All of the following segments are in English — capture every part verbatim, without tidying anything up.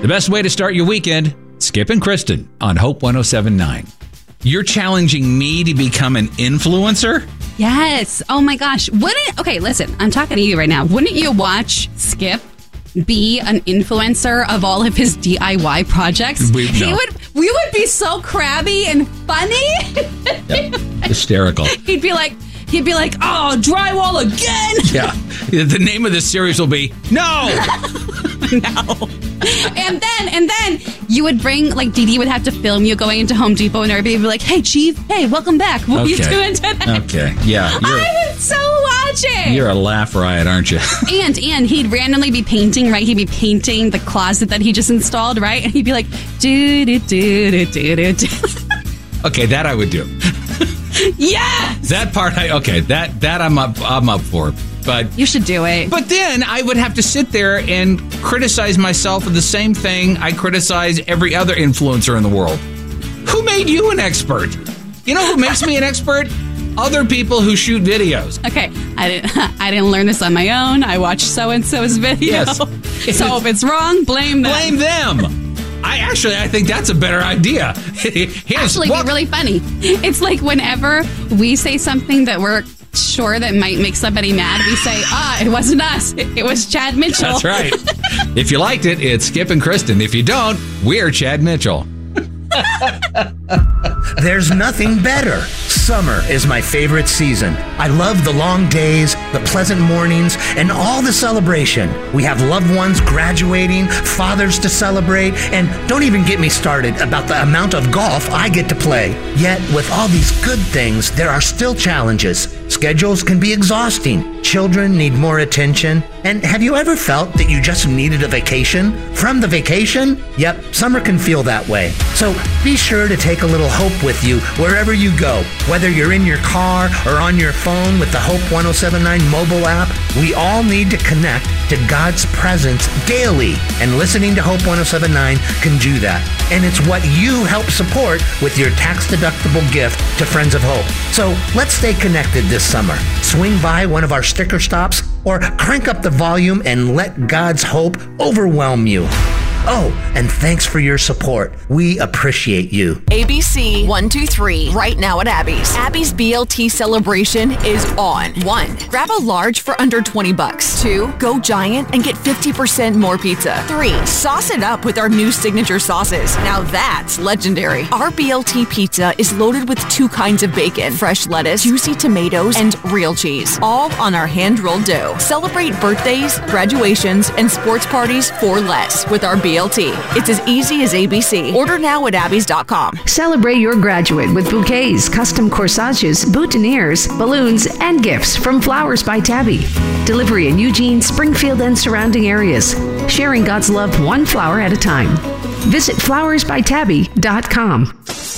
The best way to start your weekend, Skip and Kristen on Hope one oh seven point nine. You're challenging me to become an influencer? Yes. Oh my gosh. Wouldn't, okay, listen, I'm talking to you right now. Wouldn't you watch Skip be an influencer of all of his D I Y projects? We, no. He would, we would be so crabby and funny. Yep. Hysterical. He'd be like, he'd be like, oh, drywall again. Yeah. The name of this series will be, no. No. And then, and then you would bring, like, Dee Dee would have to film you going into Home Depot and everybody would be like, hey, Chief, hey, welcome back. What okay. are you doing today? Okay. Yeah. You're, I would so watch it. You're a laugh riot, aren't you? And, and he'd randomly be painting, right? He'd be painting the closet that he just installed, right? And he'd be like, do, do, do, do, do, do, do. Okay, that I would do. Yes! That part, I, okay, that, that I'm up, I'm up for. But you should do it. But then I would have to sit there and criticize myself for the same thing I criticize every other influencer in the world. Who made you an expert? You know who makes me an expert? Other people who shoot videos. Okay, I didn't. I didn't learn this on my own. I watched so and so's video. Yes. So if it's wrong, blame them. Blame them. I actually, I think that's a better idea. Here's, actually, well, be really funny. It's like whenever we say something that we're sure that might make somebody mad, we say, ah, it wasn't us. It, it was Chad Mitchell. That's right. If you liked it, it's Skip and Kristen. If you don't, we're Chad Mitchell. There's nothing better. Summer is my favorite season. I love the long days, the pleasant mornings, and all the celebration. We have loved ones graduating, fathers to celebrate, and don't even get me started about the amount of golf I get to play. Yet, with all these good things, there are still challenges. Schedules can be exhausting. Children need more attention. And have you ever felt that you just needed a vacation? From the vacation? Yep, summer can feel that way. So be sure to take a little hope with you wherever you go. Whether you're in your car or on your phone with the Hope one oh seven point nine mobile app, we all need to connect to God's presence daily. And listening to Hope one oh seven point nine can do that. And it's what you help support with your tax-deductible gift to Friends of Hope. So let's stay connected this summer. Swing by one of our sticker stops or crank up the volume and let God's hope overwhelm you. Oh, and thanks for your support. We appreciate you. A B C one two three, right now at Abby's. Abby's B L T celebration is on. One, grab a large for under twenty bucks. Two, go giant and get fifty percent more pizza. Three, sauce it up with our new signature sauces. Now that's legendary. Our B L T pizza is loaded with two kinds of bacon, fresh lettuce, juicy tomatoes, and real cheese. All on our hand-rolled dough. Celebrate birthdays, graduations, and sports parties for less with our B L T. It's as easy as A B C. Order now at abbeys dot com. Celebrate your graduate with bouquets, custom corsages, boutonnieres, balloons, and gifts from Flowers by Tabby. Delivery in Eugene, Springfield, and surrounding areas. Sharing God's love one flower at a time. Visit flowers by tabby dot com.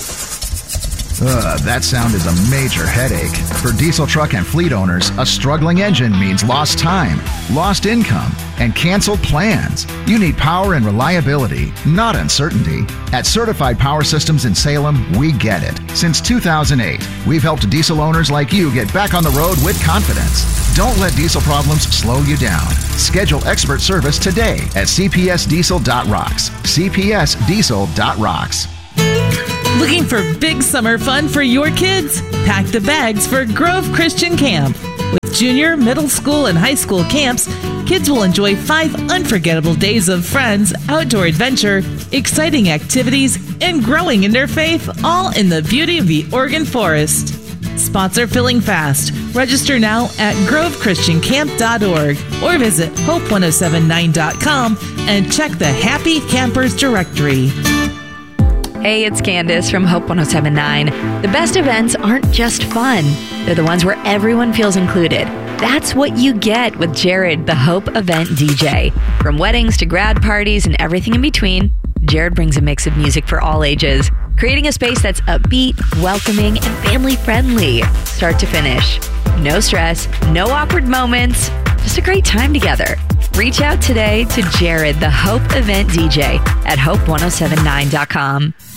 Ugh, that sound is a major headache. For diesel truck and fleet owners, a struggling engine means lost time, lost income, and canceled plans. You need power and reliability, not uncertainty. At Certified Power Systems in Salem, we get it. Since two thousand eight, we've helped diesel owners like you get back on the road with confidence. Don't let diesel problems slow you down. Schedule expert service today at c p s diesel dot rocks. c p s diesel dot rocks. Looking for big summer fun for your kids? Pack the bags for Grove Christian Camp. With junior, middle school, and high school camps, kids will enjoy five unforgettable days of friends, outdoor adventure, exciting activities, and growing in their faith, all in the beauty of the Oregon forest. Spots are filling fast. Register now at grove christian camp dot org or visit hope one oh seven nine dot com and check the Happy Campers directory. Hey, it's Candace from Hope one oh seven point nine. The best events aren't just fun. They're the ones where everyone feels included. That's what you get with Jared, the Hope event D J. From weddings to grad parties and everything in between, Jared brings a mix of music for all ages, creating a space that's upbeat, welcoming, and family-friendly, start to finish. No stress, no awkward moments, just a great time together. Reach out today to Jared, the Hope event D J at hope one oh seven nine dot com.